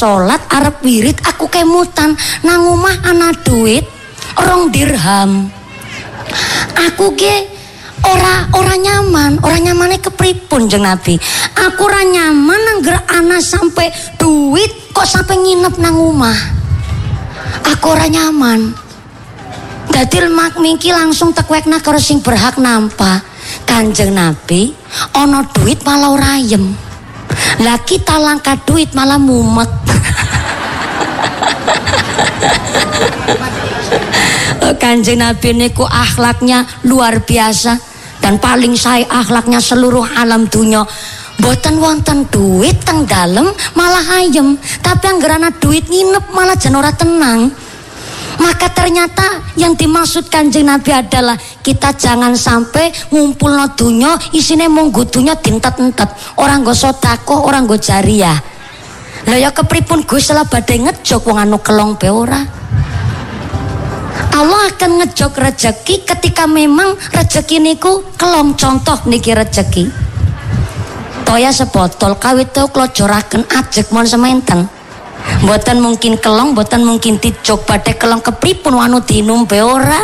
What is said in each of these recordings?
salat arep wirid aku kemutan nang omah ana duit 2 dirham. Aku ge ora nyamane kepripun Jeng Nabi. Aku ora nyaman angger ana sampai duit kok sampai nginep nang omah. Aku ora nyaman. Dadi mak mingki langsung tekwekna karo sing berhak nampa. Kanjeng Nabi ana duit malah ora ayem. Lah kita langka duit malah mumet. Kanjeng Nabi niku akhlaknya luar biasa dan paling sae akhlaknya seluruh alam dunya. Boten wonten duit teng dalem malah ayem, tapi anggerana duit nginep malah jan ora tenang. Maka ternyata yang dimaksud Kanjeng Nabi adalah kita jangan sampai ngumpulno dunya isine mung nggo dunya dintet-entet, ora nggo sedekah, ora nggo jariah. Lah ya kepripun Gus lah badhe ngejog wong anu kelong be ora. Allah akan ngejog rezeki ketika memang rezeki niku kelong. Contoh niki rezeki. Toya sebotol kawit to klojoraken ajeg mon sementen. Mboten mungkin kelong, mboten mungkin dijog badhe kelong kepripun wanu dinum be ora.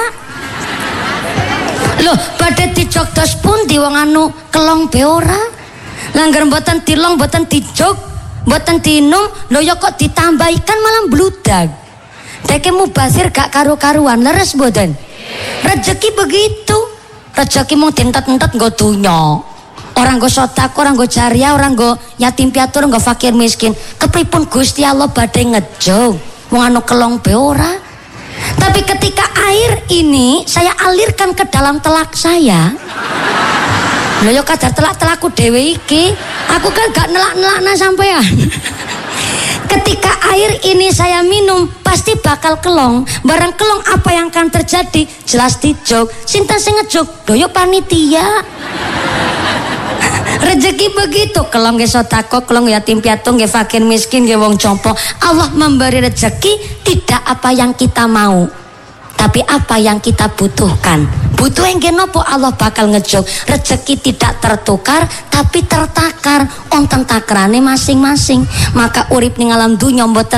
Loh, badhe dijog dos pundi wong anu kelong be ora. Langgar mboten dilong, mboten dijog, mboten dinum, lho ya kok ditambahikan malah bludag. Deke mubazir gak karu-karuan, leres mboten? Rezeki begitu. Rezeki mung dintet-entet nggo dunya. Orang go sedekah, orang go jariah, orang go yatim piatu, orang go fakir miskin. Kepripun Gusti Allah badhe ngejog wong anu kelong be ora. Tapi ketika air ini saya alirkan ke dalam telak saya. Lha yo kadar telak-telakku dhewe iki, aku kan gak nelak-nelakna sampean. Ketika air ini saya minum pasti bakal kelong. Barang kelong apa yang akan terjadi? Jelas dijog. Sinten sing ngejog? Doyo panitia. Rezeki begitu, kelong nggih sedekah, kelong yatim piatu, nggih fakir miskin, nggih wong jompo. Allah memberi rezeki tidak apa yang kita mau, tapi apa yang kita butuhkan. Butuh nggih napa Allah bakal ngejog. Rezeki tidak tertukar tapi tertakar wonten takrane masing-masing. Maka urip ning alam dunya mboten